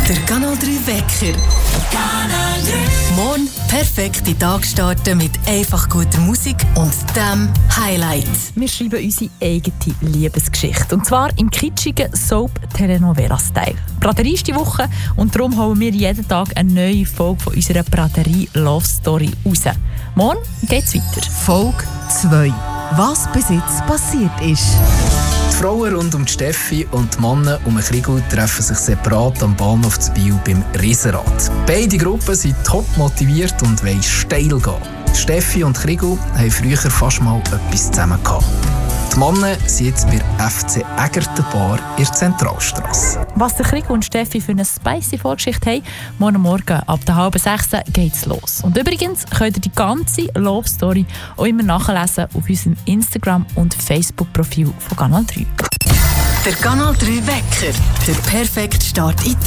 Der Kanal 3 Wecker. Kanal 3. Morgen perfekt in den Tag starten mit einfach guter Musik und dem Highlight. Wir schreiben unsere eigene Liebesgeschichte. Und zwar im kitschigen Soap-Telenovela-Style. Braterie ist die Woche und darum holen wir jeden Tag eine neue Folge von unserer Braterie-Love-Story raus. Morgen geht's weiter. Folge 2. Was bis jetzt passiert ist. Die Frauen rund um die Steffi und die Männer um Krigo treffen sich separat am Bahnhof zu Biel beim Riesenrad. Beide Gruppen sind top motiviert und wollen steil gehen. Steffi und Krigo haben früher fast mal etwas zusammen gehabt. Die Männer sind jetzt bei FC Egerten Bar in der Zentralstrasse. Was der Krigo und Steffi für eine spicy Vorgeschichte haben, morgen ab der 5:30 geht's los. Und übrigens könnt ihr die ganze Love Story auch immer nachlesen auf unserem Instagram- und Facebook-Profil von Kanal 3. Der Kanal 3 Wecker. Der perfekte Start in den Tag.